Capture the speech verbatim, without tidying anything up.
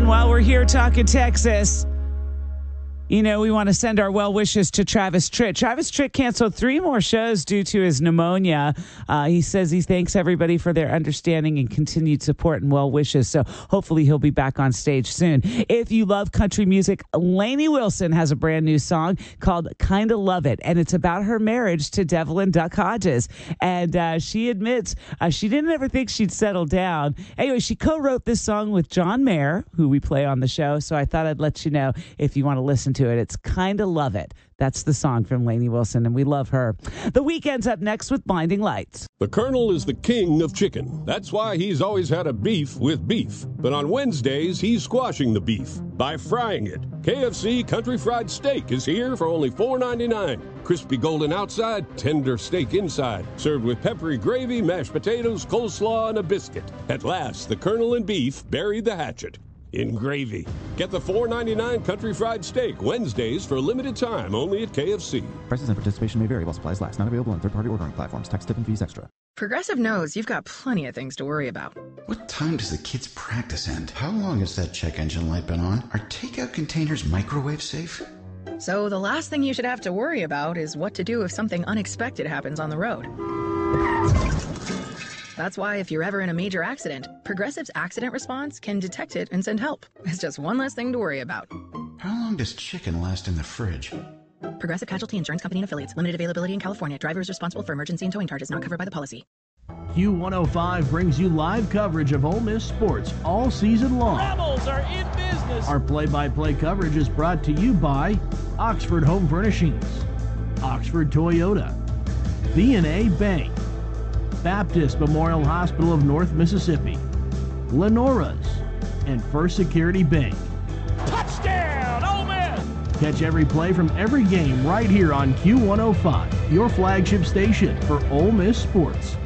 And while we're here talking Texas, you know, we want to send our well wishes to Travis Tritt. Travis Tritt canceled three more shows due to his pneumonia. Uh, he says he thanks everybody for their understanding and continued support and well wishes. So hopefully he'll be back on stage soon. If you love country music, Lainey Wilson has a brand new song called Kinda Love It. And it's about her marriage to Devlin Duck Hodges. And uh, she admits uh, she didn't ever think she'd settle down. Anyway, she co-wrote this song with John Mayer, who we play on the show. So I thought I'd let you know if you want to listen to it. It's Kinda Love It. That's the song from Lainey Wilson, and we love her. The Weekend's up next with Blinding Lights. The Colonel is the king of chicken. That's why he's always had a beef with beef. But on Wednesdays, he's squashing the beef by frying it. K F C Country Fried Steak is here for only four ninety-nine. Crispy golden outside, tender steak inside. Served with peppery gravy, mashed potatoes, coleslaw, and a biscuit. At last, the Colonel and beef buried the hatchet in gravy. Get the four ninety-nine Country Fried Steak Wednesdays for a limited time only at K F C. Prices and participation may vary while supplies last. Not available on third-party ordering platforms. Tax, tip, and fees extra. Progressive knows you've got plenty of things to worry about. What time does the kids' practice end? How long has that check engine light been on? Are takeout containers microwave safe? So the last thing you should have to worry about is what to do if something unexpected happens on the road. That's why if you're ever in a major accident, Progressive's accident response can detect it and send help. It's just one less thing to worry about. How long does chicken last in the fridge? Progressive Casualty Insurance Company and Affiliates. Limited availability in California. Driver is responsible for emergency and towing charges not covered by the policy. Q one oh five brings you live coverage of Ole Miss sports all season long. Rebels are in business. Our play-by-play coverage is brought to you by Oxford Home Furnishings, Oxford Toyota, B and A Bank, Baptist Memorial Hospital of North Mississippi, Lenora's, and First Security Bank. Touchdown, Ole Miss! Catch every play from every game right here on Q one oh five, your flagship station for Ole Miss sports.